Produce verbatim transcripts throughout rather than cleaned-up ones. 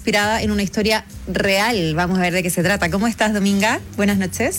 inspirada en una historia real. Vamos a ver de qué se trata. ¿Cómo estás, Dominga? Buenas noches.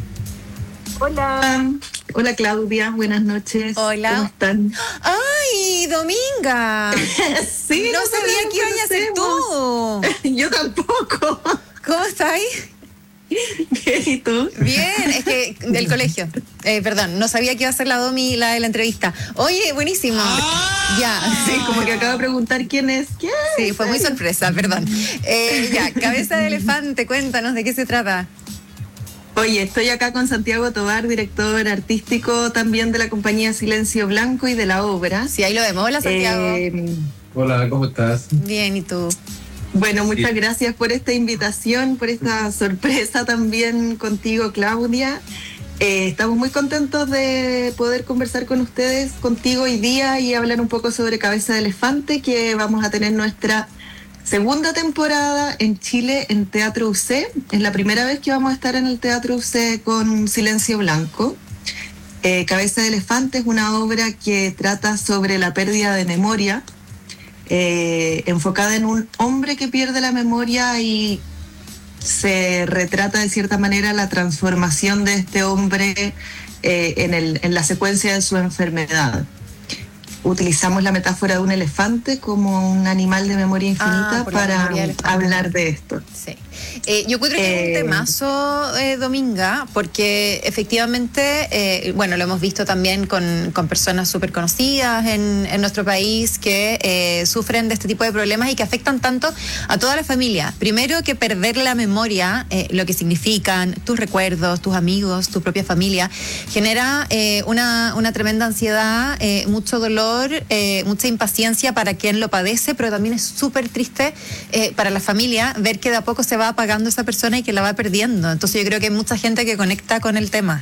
Hola. Hola, Claudia. Buenas noches. Hola. ¿Cómo están? ¡Ay, Dominga! Sí, no, no sabía que ibas a ser tú. Yo tampoco. ¿Cómo estás? Bien, ¿y tú? Bien, es que del colegio. Eh, perdón, no sabía que iba a ser la Domi la de la entrevista. Oye, buenísimo. Ah, ya. Sí, como que acabo de preguntar quién es. ¿Quién? Sí, fue muy sorpresa, perdón. Eh, ya, Cabeza de Elefante, cuéntanos de qué se trata. Oye, estoy acá con Santiago Tovar, director artístico también de la compañía Silencio Blanco y de la obra. Sí, ahí lo vemos. Hola, Santiago. Eh, Hola, ¿cómo estás? Bien, ¿y tú? Bueno, muchas Sí. gracias por esta invitación, por esta sorpresa también contigo, Claudia. Eh, estamos muy contentos de poder conversar con ustedes, contigo hoy día y hablar un poco sobre Cabeza de Elefante, que vamos a tener nuestra segunda temporada en Chile en Teatro U C. Es la primera vez que vamos a estar en el Teatro U C con Silencio Blanco. Eh, Cabeza de Elefante es una obra que trata sobre la pérdida de memoria, eh, enfocada en un hombre que pierde la memoria y se retrata de cierta manera la transformación de este hombre eh, en, el, en la secuencia de su enfermedad. Utilizamos la metáfora de un elefante como un animal de memoria infinita Ah, por la para memoria del elefante. hablar de esto. Sí. Eh, yo creo que es un Eh, temazo, eh, Dominga, porque efectivamente, eh, bueno, lo hemos visto también con, con personas súper conocidas en, en nuestro país que eh, sufren de este tipo de problemas y que afectan tanto a toda la familia. Primero que perder la memoria, eh, lo que significan tus recuerdos, tus amigos, tu propia familia, genera eh, una, una tremenda ansiedad, eh, mucho dolor, eh, mucha impaciencia para quien lo padece, pero también es súper triste eh, para la familia ver que de a poco se va apagando esa persona y que la va perdiendo. Entonces yo creo que hay mucha gente que conecta con el tema.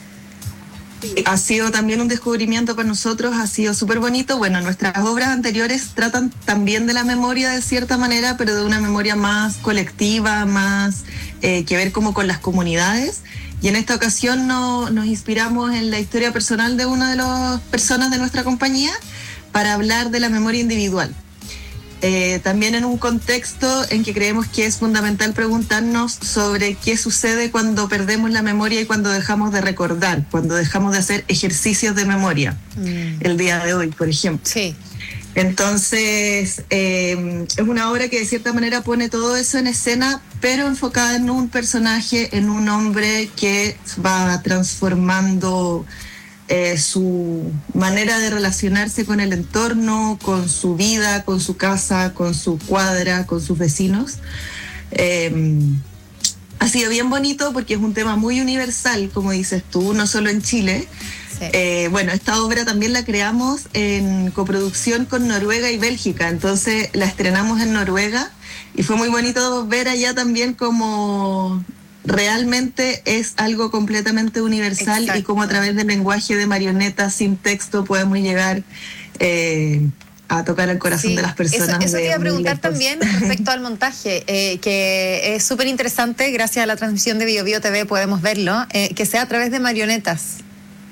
Ha sido también un descubrimiento para nosotros, ha sido súper bonito. Bueno, nuestras obras anteriores tratan también de la memoria de cierta manera, pero de una memoria más colectiva, más eh, que ver como con las comunidades. Y en esta ocasión no, nos inspiramos en la historia personal de una de las personas de nuestra compañía para hablar de la memoria individual. Eh, también en un contexto en que creemos que es fundamental preguntarnos sobre qué sucede cuando perdemos la memoria y cuando dejamos de recordar, cuando dejamos de hacer ejercicios de memoria, mm. el día de hoy, por ejemplo. Sí. Entonces, eh, es una obra que de cierta manera pone todo eso en escena, pero enfocada en un personaje, en un hombre que va transformando Eh, su manera de relacionarse con el entorno, con su vida, con su casa, con su cuadra, con sus vecinos. Eh, ha sido bien bonito porque es un tema muy universal, como dices tú, no solo en Chile. Sí. Eh, bueno, esta obra también la creamos en coproducción con Noruega y Bélgica, entonces la estrenamos en Noruega y fue muy bonito ver allá también como realmente es algo completamente universal. Exacto. Y cómo a través del lenguaje de marionetas sin texto podemos llegar eh, a tocar el corazón sí, de las personas. Eso, eso de, te iba a preguntar también respecto al montaje, eh, que es súper interesante, gracias a la transmisión de Bio Bio T V podemos verlo, eh, que sea a través de marionetas.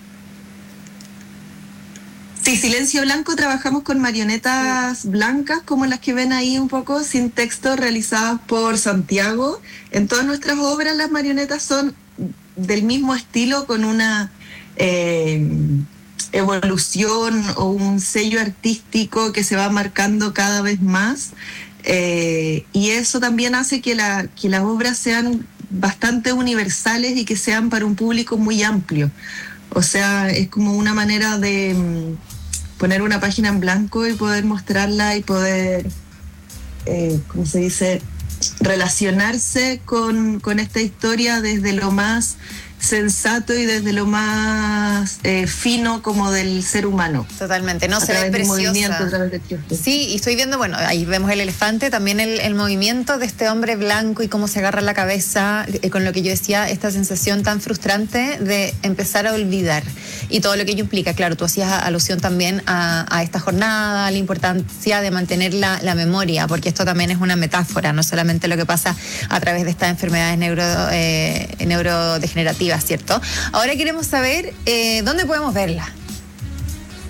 Sí, Silencio Blanco trabajamos con marionetas sí. blancas, como las que ven ahí un poco, sin texto, realizadas por Santiago. En todas nuestras obras las marionetas son del mismo estilo, con una eh, evolución o un sello artístico que se va marcando cada vez más. Eh, y eso también hace que, la, que las obras sean bastante universales y que sean para un público muy amplio. O sea, es como una manera de um, poner una página en blanco y poder mostrarla y poder, eh, ¿cómo se dice?, relacionarse con, con esta historia desde lo más sensato y desde lo más eh, fino como del ser humano. Totalmente, no, a se ve preciosa. A través del sí, y estoy viendo, bueno, ahí vemos el elefante, también el, el movimiento de este hombre blanco y cómo se agarra la cabeza, eh, con lo que yo decía, esta sensación tan frustrante de empezar a olvidar y todo lo que ello implica. Claro, tú hacías alusión también a, a esta jornada, a la importancia de mantener la, la memoria, porque esto también es una metáfora, no solamente lo que pasa a través de estas enfermedades neuro, eh, neurodegenerativas, ¿cierto? Ahora queremos saber eh, dónde podemos verla.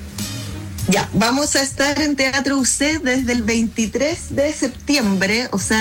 Ya, vamos a estar en Teatro U C desde el veintitrés de septiembre, o sea,